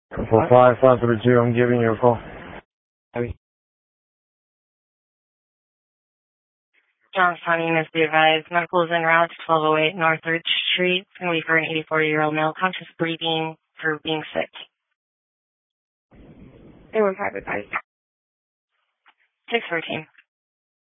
For 5532, I'm giving you a call. John's County must be advised. Medical is en route to 1208 North 3rd Street. It's going to be for an 84-year-old male, conscious breathing for being sick. 815 advised. 614.